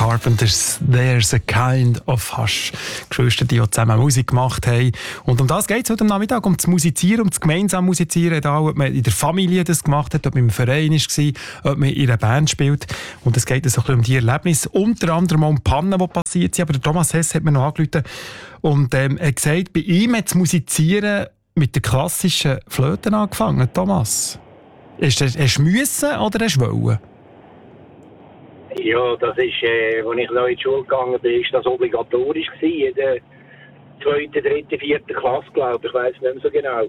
Carpenters, There's a Kind of Hush. Geschwister, die zusammen Musik gemacht haben. Und um das geht es heute am Nachmittag, um das Musizieren, um das gemeinsame Musizieren. Egal, ob man in der Familie das gemacht hat, ob man im Verein war, ob man in einer Band spielt. Und es geht so ein bisschen um die Erlebnisse, unter anderem auch um Pannen, die passiert sind. Aber der Thomas Hess hat mir noch angerufen und er hat gesagt, bei ihm hat das Musizieren mit der klassischen Flöte angefangen. Thomas, hast du müssen oder hast du wollen? Ja, das ist, als ich noch in die Schule gegangen bin, ist das obligatorisch gewesen. In der 2., 3., 4. Klasse, glaube ich, weiß nicht mehr so genau.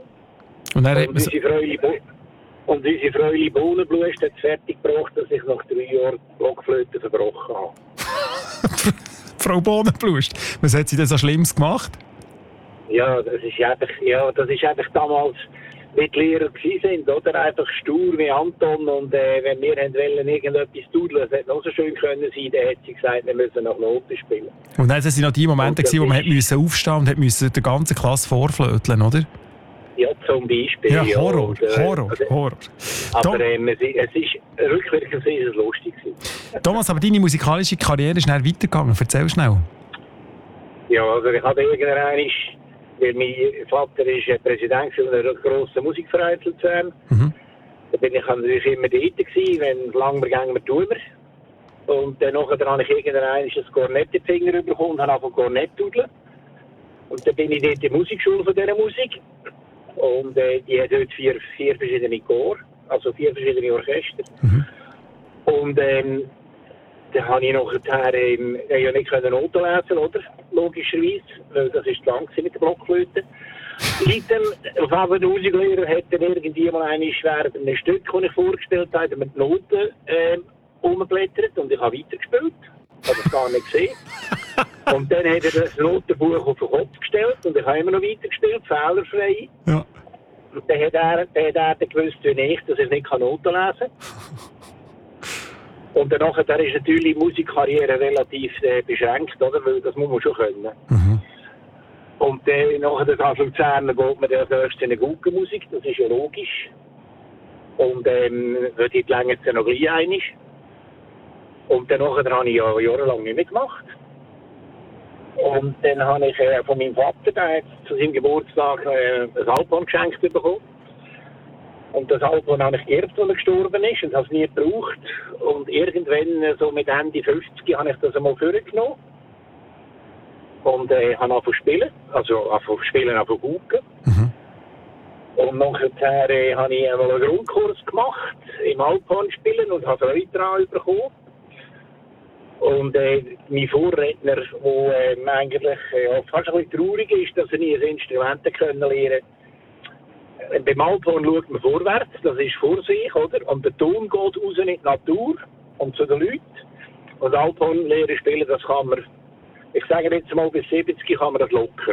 Und unsere Fräulein Bohnenblust hat es fertig gebracht, dass ich nach 3 Jahren Blockflöte verbrochen habe. Frau Bohnenblust, was hat sie denn so Schlimmes gemacht? Ja, das ist einfach damals, wie die Lehrer waren, oder? Einfach stur wie Anton. Und wenn wir wollten irgendetwas dudeln, das hätte noch so schön können sein, dann hat sie gesagt, wir müssen nach Noten spielen. Und dann waren noch die Momente, wo man aufstehen musste und der ganzen Klasse vorflöteln, oder? Ja, zum Beispiel. Ja, Horror. Aber es ist rückwirkend ist es lustig gewesen. Thomas, aber deine musikalische Karriere ist dann weitergegangen. Erzähl schnell. Ja, also ich habe irgendwann, weil mein Vater ist Präsident einer grossen Musikverein zu Luzern. Da bin ich natürlich immer dort gewesen, wenn es lang gehen wir tun wir. Und dann habe ich irgendwann ein Kornett in den Finger bekommen und habe angefangen Kornett zu dudeln. Und dann bin ich dort in der Musikschule von dieser Musik. Und die hat dort vier verschiedene Chor, also 4 verschiedene Orchester. Und dann habe ich nachher ja nicht Noten lesen, oder? Logischerweise, weil das ist lang mit der Blockflöte. Auf einmal der Musiklehrer hat dann irgendwie mal eine während einem Stück, das ich vorgestellt habe, mit Noten umblättert und ich habe weitergespielt. Ich habe das gar nicht gesehen. Und dann hat er das Notenbuch auf den Kopf gestellt und ich habe immer noch weitergespielt, fehlerfrei. Ja. Und dann hat er gewusst, wie ich, dass ich nicht Noten lesen kann. Und danach ist natürlich die Musikkarriere relativ beschränkt, oder? Weil das muss man schon können. Und dann nachher als Luzerner geht man als erstes in eine gute Musik, das ist ja logisch. Und dort längert es ja noch gleich einig. Und dann habe ich ja jahrelang nicht mehr gemacht. Und dann habe ich von meinem Vater, der hat zu seinem Geburtstag ein Alphorn geschenkt bekommen. Und das Alphorn habe ich geerbt, als er gestorben ist, und habe es nie gebraucht. Und irgendwann, so mit Ende 50, habe ich das einmal vorgenommen. Und habe angefangen zu spielen, also angefangen zu gucken. Und nachher habe ich einmal einen Grundkurs gemacht im Alphorn spielen und habe Freude daran bekommen. Und mein Vorredner, der eigentlich fast ein bisschen traurig ist, dass er nie ein Instrument lernen konnte. Beim Alphorn schaut man vorwärts, das ist vor sich, oder? Und der Ton geht raus in die Natur und zu den Leuten. Und Alphorn lernen spielen, das kann man, ich sage jetzt mal, bis 70 kann man das locker.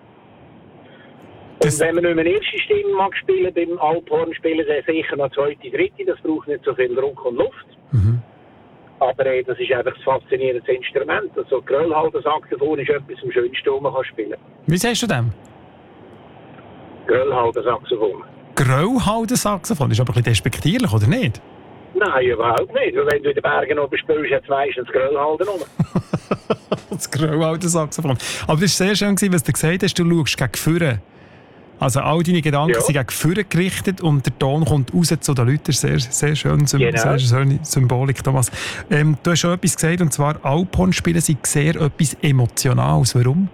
Und wenn man nicht mehr erste Stimme mag spielen, beim Alphorn spielen, dann sicher noch 2., 3., das braucht nicht so viel Druck und Luft. Aber das ist einfach ein faszinierendes Instrument. Also Gröllhalter-Saxophon ist etwas am schönsten, was man spielen kann. Wie sagst du dem? Gröllhalter-Saxophon. Gröllhalter-Saxophon? Das ist aber ein bisschen despektierlich, oder nicht? Nein, überhaupt nicht. Wenn du in den Bergen oben spielst, hat es meistens Gröllhalter rum. Das Gröllhalter-Saxophon. Aber das war sehr schön, was du gesagt hast, du schaust gegen vorne. Also all deine Gedanken sind gegen vorne gerichtet und der Ton kommt raus zu den Leuten. Das ist sehr schön, sehr schöne Symbolik, Thomas. Du hast schon etwas gesagt, und zwar Alphorn-Spielen sind sehr etwas Emotionales. Warum?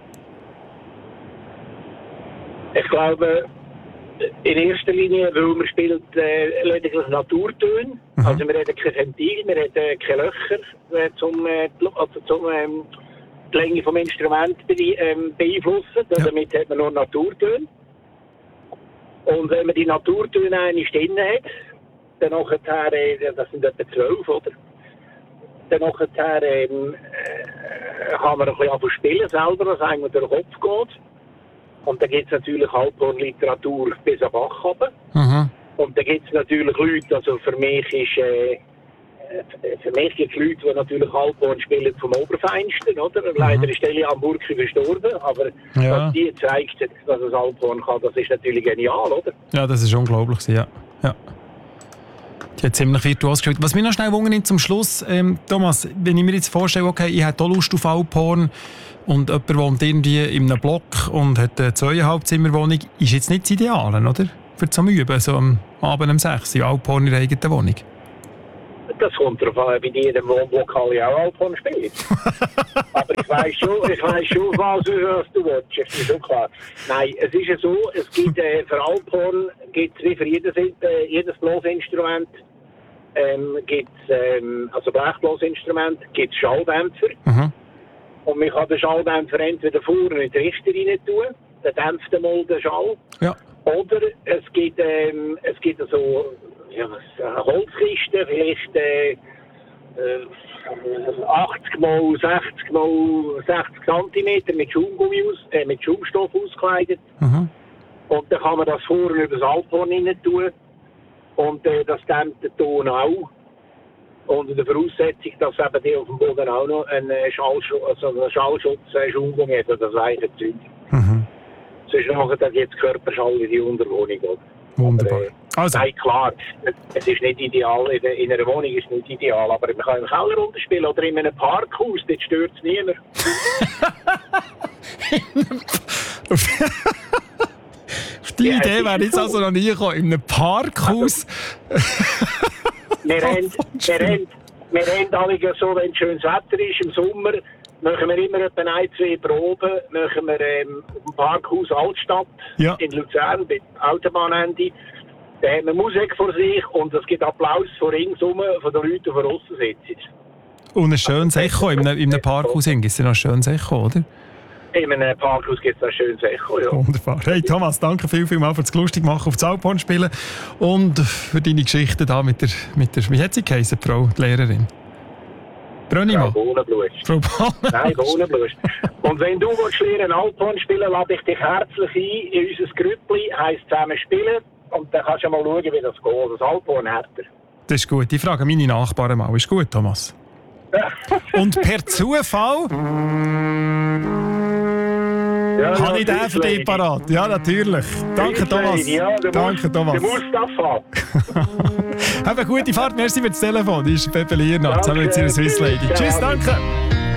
Ich glaube, in erster Linie, weil man spielt lediglich Naturtöne. Also wir haben kein Ventil, wir haben keine Löcher zum die Länge des Instruments beeinflussen. Damit hat man nur Naturtöne. Und wenn man die Naturtöne einmal drin hat, dann nachher, das sind etwa 12, oder? Dann nachher kann man ein bisschen spielen selber, was einem durch den Kopf geht. Und dann gibt es natürlich Alphorn-Literatur bis an Bach runter. Und dann gibt es natürlich Leute, also für mich gibt es Leute, die natürlich Alphorn spielen vom Oberfeinsten, oder? Leider ist Elian Burki verstorben, aber was die zeigt, dass es Alphorn kann, das ist natürlich genial, oder? Ja, das ist unglaublich, ja. Die hat ziemlich virtuos gespielt. Was mich noch schnell wundert zum Schluss, Thomas, wenn ich mir jetzt vorstelle, okay, ich habe auch Lust auf Alphorn und jemand wohnt irgendwie in einem Block und hat eine 2,5-Zimmer-Wohnung, ist jetzt nicht das Ideale, oder? Für zum Üben, so am Abend um 6 Uhr, Alphorn in der eigenen Wohnung. Das kommt darauf an, bei jedem Wohnblock alle auch Alphorn spielen. Aber ich weiss schon, was du willst. Das ist schon klar. Nein, es ist ja so, es gibt für Alphorn, gibt's wie für jedes Blasinstrument, also Blechblasinstrument, gibt es Schalldämpfer. Mhm. Und man kann den Schalldämpfer entweder vorne in die Richter rein tun, dann dämpft einmal den Schall. Ja. Oder es gibt so eine Holzkiste, vielleicht 80 mal 60 mal 60 cm mit Schaumstoff ausgekleidet. Mhm. Und dann kann man das vorne über das Alphorn rein tun. Und das dämmt den Ton auch. Unter der Voraussetzung, dass eben die auf dem Boden auch noch einen Schallschutz Schaumgummi hat, oder das weiche Zeug. Mhm. Sonst machen dann jetzt Körperschall in die Unterwohnung. Wunderbar. Also. Nein, klar, es ist nicht ideal, in einer Wohnung ist es nicht ideal, aber man kann im Keller runterspielen oder in einem Parkhaus, dort stört es niemand. Auf die Idee wäre jetzt also noch nie gekommen, in einem Parkhaus. Wir haben alle so, wenn schönes Wetter ist, im Sommer, machen wir immer etwa 1-2 Proben, machen wir auf dem Parkhaus Altstadt in Luzern, bei Autobahnende. Da haben wir Musik vor sich und es gibt Applaus von ringsum, von den Leuten, die auf der Rosse sitzen. Und ein schönes Echo in einem Parkhaus, gibt es ja noch ein schönes Echo, oder? In einem Parkhaus gibt es ein schönes Echo, ja. Wunderbar. Hey Thomas, danke vielmals für das lustig machen auf das Alphorn spielen und für deine Geschichte da mit der wie hat sie geheißen, Frau die Lehrerin? Brönnimann? Frau Bohnenblust. Nein, Bohnenblust. Und wenn du lernen Alphorn spielen, lade ich dich herzlich ein in unser Grüppli, heisst zusammen spielen und dann kannst du mal schauen, wie das geht. Das Alphorn härter. Das ist gut. Ich frage meine Nachbarn mal. Ist gut, Thomas? Und per Zufall habe ich den für dich parat. Ja, natürlich. Danke, Thomas. Danke, Thomas. Du musst das haben. Have eine gute Fahrt. Merci für das Telefon. Das ist Pepe Liernat, zusammen mit seiner Swiss Lady. Tschüss, danke.